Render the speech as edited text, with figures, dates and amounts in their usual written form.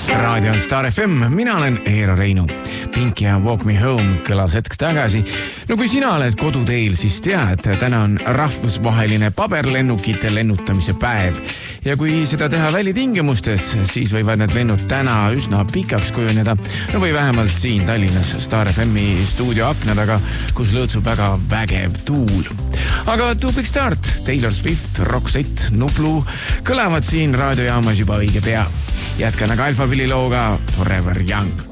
Raadio on Star FM, mina olen Eero Reinu. Pink ja Walk Me Home kõlas hetk tagasi. No kui sina oled koduteel, siis tead, täna on rahvusvaheline paberlennukite lennutamise päev. Ja kui seda teha välitingimustes, siis võivad need lennud täna üsna pikaks kujuneda. No või vähemalt siin Tallinnas Star FM'i stuudio akna taga, kus lõõtsub väga vägev tuul. Aga To Big Start, Taylor Swift, Roxette, Nublu kõlavad siin raadiojaamas juba õige pea. Jätkan aga Alpha Billy looga Forever Young.